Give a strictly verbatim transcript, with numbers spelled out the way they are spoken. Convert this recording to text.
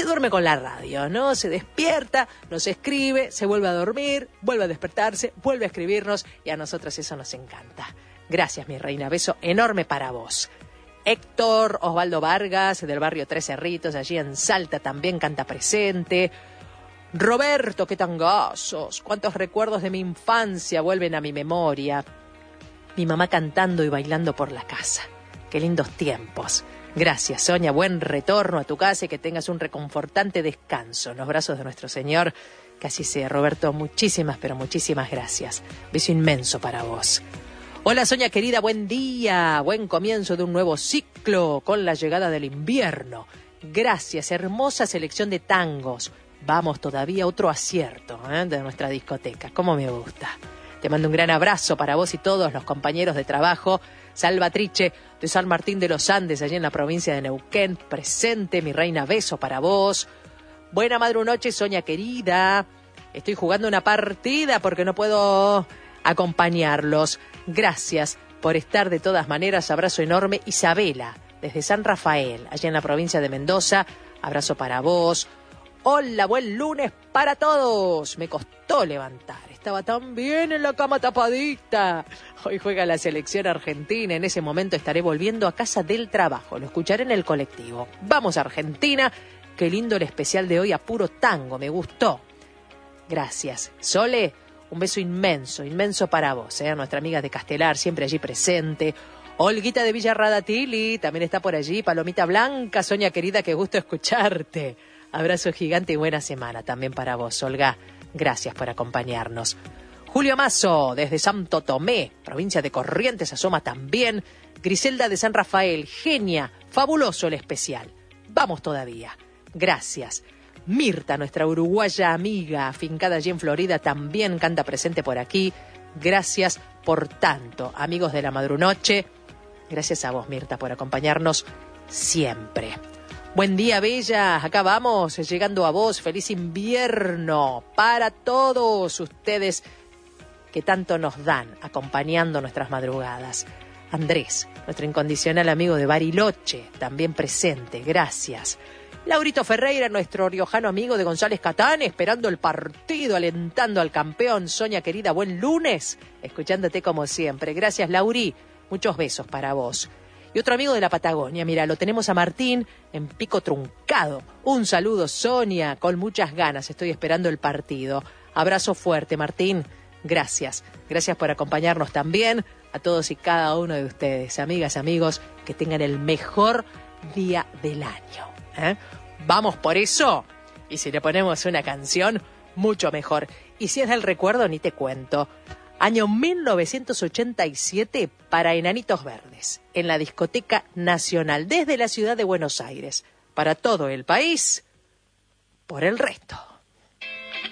duerme con la radio, ¿no? Se despierta, nos escribe, se vuelve a dormir, vuelve a despertarse, vuelve a escribirnos y a nosotros eso nos encanta. Gracias, mi reina. Beso enorme para vos. Héctor Osvaldo Vargas, del barrio Tres Cerritos, allí en Salta, también canta presente. Roberto, qué tangazos. Cuántos recuerdos de mi infancia vuelven a mi memoria. Mi mamá cantando y bailando por la casa. Qué lindos tiempos. Gracias, Sonia. Buen retorno a tu casa y que tengas un reconfortante descanso en los brazos de nuestro Señor. Que así sea, Roberto. Muchísimas, pero muchísimas gracias. Beso inmenso para vos. Hola, Sonia querida, buen día. Buen comienzo de un nuevo ciclo con la llegada del invierno. Gracias, hermosa selección de tangos. Vamos todavía, otro acierto ¿eh? de nuestra discoteca. Cómo me gusta. Te mando un gran abrazo para vos y todos los compañeros de trabajo. Salvatrice de San Martín de los Andes, allí en la provincia de Neuquén, presente, mi reina, beso para vos. Buena madrunoche, Sonia querida. Estoy jugando una partida porque no puedo acompañarlos. Gracias por estar de todas maneras. Abrazo enorme. Isabela, desde San Rafael, allá en la provincia de Mendoza. Abrazo para vos. Hola, buen lunes para todos. Me costó levantar. Estaba tan bien en la cama tapadita. Hoy juega la selección argentina. En ese momento estaré volviendo a casa del trabajo. Lo escucharé en el colectivo. Vamos, Argentina. Qué lindo el especial de hoy a puro tango. Me gustó. Gracias. Sole, un beso inmenso, inmenso para vos, ¿eh? Nuestra amiga de Castelar, siempre allí presente. Olguita de Villarradatili, también está por allí. Palomita Blanca, Sonia querida, qué gusto escucharte. Abrazo gigante y buena semana también para vos, Olga. Gracias por acompañarnos. Julio Mazo, desde Santo Tomé, provincia de Corrientes, asoma también. Griselda de San Rafael, genia, fabuloso el especial. Vamos todavía. Gracias. Mirta, nuestra uruguaya amiga, afincada allí en Florida, también canta presente por aquí. Gracias por tanto, amigos de la Madrunoche. Gracias a vos, Mirta, por acompañarnos siempre. Buen día, Bella. Acá vamos, llegando a vos. Feliz invierno para todos ustedes que tanto nos dan acompañando nuestras madrugadas. Andrés, nuestro incondicional amigo de Bariloche, también presente. Gracias. Laurito Ferreira, nuestro riojano amigo de González Catán, esperando el partido, alentando al campeón. Sonia querida, buen lunes, escuchándote como siempre. Gracias, Lauri. Muchos besos para vos. Y otro amigo de la Patagonia, mira, lo tenemos a Martín en Pico Truncado. Un saludo, Sonia, con muchas ganas. Estoy esperando el partido. Abrazo fuerte, Martín. Gracias. Gracias por acompañarnos también. A todos y cada uno de ustedes, amigas, amigos, que tengan el mejor día del año. ¿Eh? Vamos por eso. Y si le ponemos una canción, mucho mejor. Y si es del recuerdo, ni te cuento. Año mil novecientos ochenta y siete para Enanitos Verdes, en la Discoteca Nacional, desde la ciudad de Buenos Aires, para todo el país, por el resto.